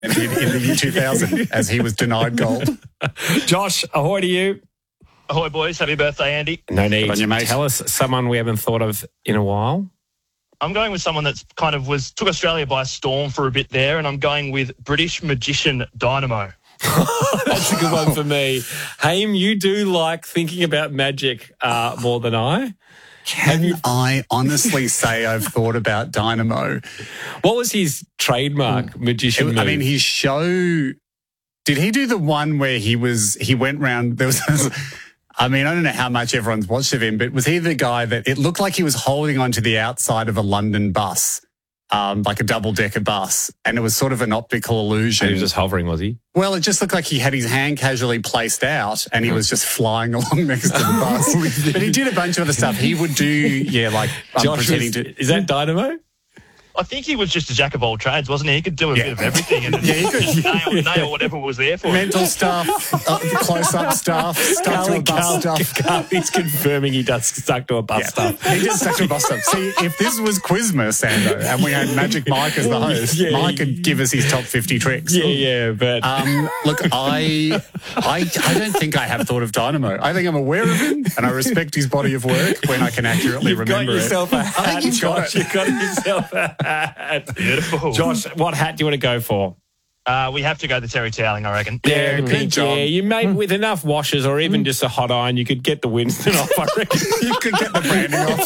did in the year 2000 as he was denied gold. Josh, ahoy to you. Ahoy, boys. Happy birthday, Andy. No need. Good on you, mate. Tell us someone we haven't thought of in a while. I'm going with someone that's took Australia by storm for a bit there, and I'm going with British magician Dynamo. That's a good one for me. Haim, you do like thinking about magic more than I. Can I honestly say I've thought about Dynamo? What was his trademark magician move? I mean, his show... Did he do the one where he went round... There was... I mean, I don't know how much everyone's watched of him, but was he the guy that it looked like he was holding onto the outside of a London bus, like a double-decker bus, and it was sort of an optical illusion. He was just hovering, was he? Well, it just looked like he had his hand casually placed out and he was just flying along next to the bus. But he did a bunch of other stuff. He would do, pretending to... Is that Dynamo? I think he was just a jack of all trades, wasn't he? He could do a bit of everything and he could nail whatever was there for him. Mental stuff, close-up stuff, stuck to a bus stuff. He's confirming he does stuck to a bus stuff. He did stuck to a bus stuff. See, if this was Quizmas, Sando, and we had Magic Mike as the host, Mike could give us his top 50 tricks. Yeah, but... look, I don't think I have thought of Dynamo. I think I'm aware of him and I respect his body of work when I can accurately remember it. You've got yourself a hat, Josh. You've got yourself a hat. Beautiful. Josh, what hat do you want to go for? We have to go the Terry Toweling, I reckon. Yeah, good job. Yeah, you made with enough washes or even just a hot iron, you could get the Winston off, I reckon. You could get the branding off.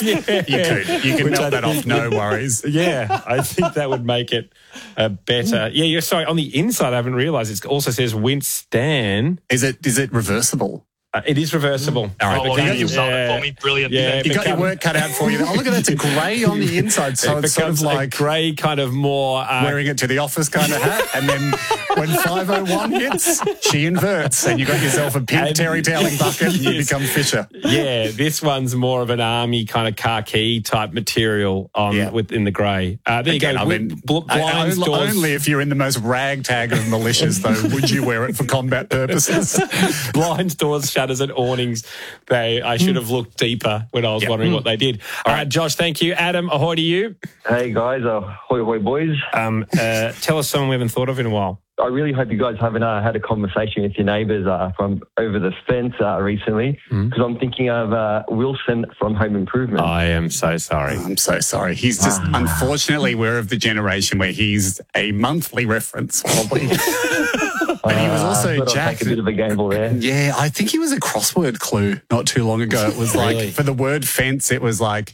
You could melt that off, no worries. Yeah, I think that would make it better. Yeah, you're sorry. On the inside, I haven't realised it also says Winston. Is it reversible? It is reversible. All right, well, you sold it for me. Brilliant. Yeah, you got your work cut out for you. Oh, look at that. It's a grey on the inside. So it's sort of like a grey kind of more... wearing it to the office kind of hat. And then when 501 hits, she inverts. And you got yourself a pink Terry Toweling bucket and you become Fisher. Yeah, this one's more of an army kind of khaki type material within the grey. There you go. I mean, Blinds, doors. only if you're in the most ragtag of militias, though, would you wear it for combat purposes. Blinds, doors, shutters and awnings. I should have looked deeper when I was wondering what they did. All right, Josh, thank you. Adam, ahoy to you. Hey, guys. Ahoy, ahoy, boys. Tell us someone we haven't thought of in a while. I really hope you guys haven't had a conversation with your neighbours from over the fence recently, because I'm thinking of Wilson from Home Improvement. I am so sorry. I'm so sorry. He's just, unfortunately, we're of the generation where he's a monthly reference, probably. But he was also Jack. Take a bit of a gamble there. Yeah, I think he was a crossword clue not too long ago. It was like, for the word fence, it was like,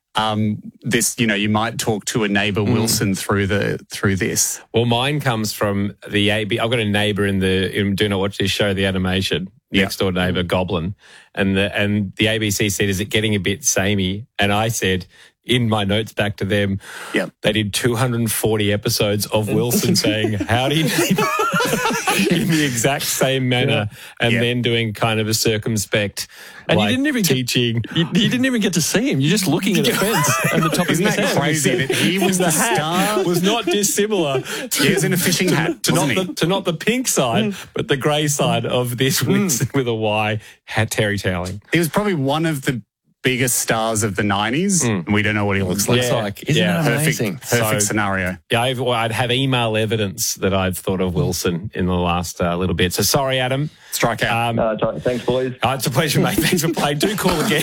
this, you might talk to a neighbour Wilson through this. Well, mine comes from the AB. I've got a neighbour in Do Not Watch This Show, the animation, next door neighbour Goblin, and the ABC said, "Is it getting a bit samey?" And I said, in my notes back to them, they did 240 episodes of Wilson saying, "Howdy, neighbour," in the exact same manner, and then doing kind of a circumspect. And like you didn't even teaching. You didn't even get to see him. You're just looking at the fence and the top of his head. Crazy that he was the star? Was not dissimilar. He was in a fishing hat, to not the pink side, but the grey side of this Winston with a Y hat Terry Toweling. He was probably one of the biggest stars of the 90s. We don't know what he looks like. Isn't that amazing? Perfect scenario. Yeah, I'd have email evidence that I've thought of Wilson in the last little bit. So sorry, Adam. Strike out. Thanks, boys. It's a pleasure, mate. Thanks for playing. Do call again.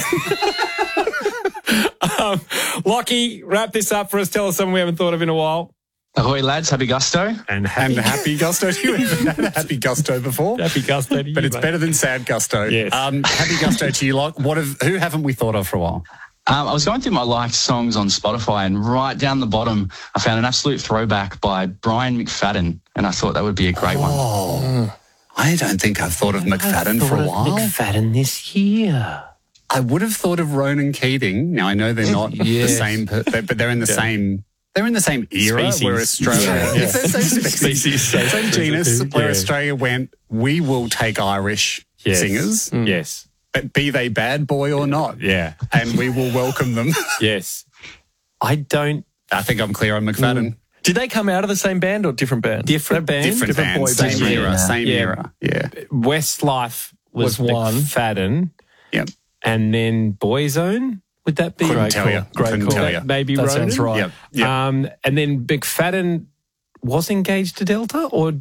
Lockie, wrap this up for us. Tell us something we haven't thought of in a while. Ahoy, lads. Happy Gusto. And happy Gusto to you. Haven't had Happy Gusto before. Happy Gusto to you, but it's better than Sad Gusto. Yes. Happy Gusto to you, Lock. Who haven't we thought of for a while? I was going through my liked songs on Spotify, and right down the bottom, I found an absolute throwback by Brian McFadden, and I thought that would be a great one. I don't think I've thought of McFadden for a while. McFadden this year. I would have thought of Ronan Keating. Now, I know they're not the same, but they're in the same... They're in the same era where Australia... Same genus where Australia went, we will take Irish singers. Yes. But be they bad boy or not. Yeah. And we will welcome them. Yes. I think I'm clear on McFadden. Did they come out of the same band or different band? Different band. Different band. Same era. Same era. Yeah. Westlife was one. McFadden. Yep. And then Boyzone. Would that be? Couldn't tell you. Great call. Maybe that Ronan. sounds right. Yep. And then McFadden was engaged to Delta, or